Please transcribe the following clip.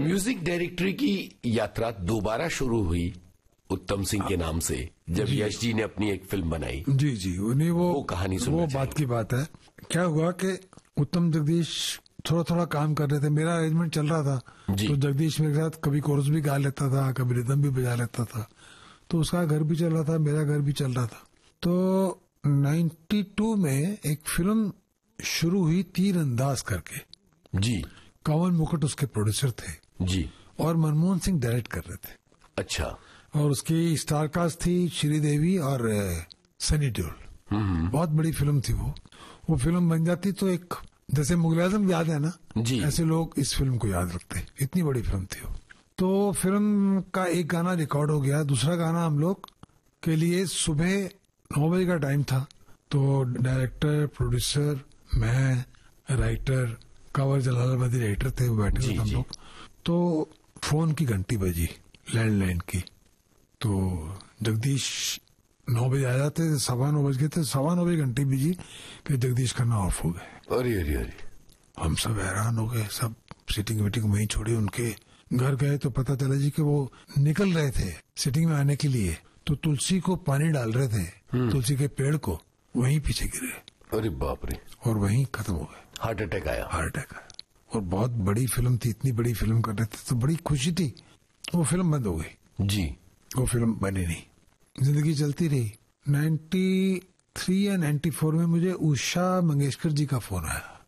Music directory की यात्रा दोबारा शुरू हुई उत्तम सिंह के नाम से जब यश जी ने अपनी एक फिल्म बनाई। जी जी, उन्हें वो कहानी वो बात की बात है। क्या हुआ कि उत्तम जगदीश थोड़ा थोड़ा काम कर रहे थे, मेरा अरेंजमेंट चल रहा था, तो जगदीश मेरे साथ कभी कोरस भी गा लेता था, कभी रिदम भी बजा लेता था, तो उसका घर भी चल रहा था, मेरा घर भी चल रहा था। तो 92 में एक फिल्म शुरू हुई तीरंदाज करके जी। कंवर मुकुट उसके प्रोड्यूसर थे जी, और मनमोहन सिंह डायरेक्ट कर रहे थे। अच्छा। और उसकी स्टारकास्ट थी श्रीदेवी और सनी देओल। बहुत बड़ी फिल्म थी वो फिल्म बन जाती तो एक जैसे मुगल-ए-आजम याद है ना जी, ऐसे लोग इस फिल्म को याद रखते, इतनी बड़ी फिल्म थी वो। तो फिल्म का एक गाना रिकॉर्ड हो गया, दूसरा गाना हम लोग के लिए सुबह 9 बजे का टाइम था। तो डायरेक्टर, प्रोड्यूसर, मैं, राइटर, कंवर जलालाबादी राइटर थे, वो बैठे हुए हम लोग। तो फोन की घंटी बजी, लैंडलाइन की। तो जगदीश 9 बजे आ जाते थे, 9:15 बज गए थे, 9:15 बजे घंटी बजी कि जगदीश खन्ना ऑफ हो गए। अरे अरे अरे, हम सब हैरान हो गए, सब सीटिंग वीटिंग वहीं छोड़ी, उनके घर गए तो पता चला जी कि वो निकल रहे थे सिटिंग में आने के लिए, तो तुलसी को पानी डाल रहे थे, तुलसी के पेड़ को, वहीं पीछे गिरे। अरे बाप रे, और वहीं खत्म हो गए। हार्ट अटैक आया। और बहुत बड़ी फिल्म थी, इतनी बड़ी फिल्म कर रहे थे तो बड़ी खुशी थी। वो फिल्म बंद हो गई जी, वो फिल्म बनी नहीं, जिंदगी चलती रही। 93 या 94 में मुझे उषा मंगेशकर जी का फोन आया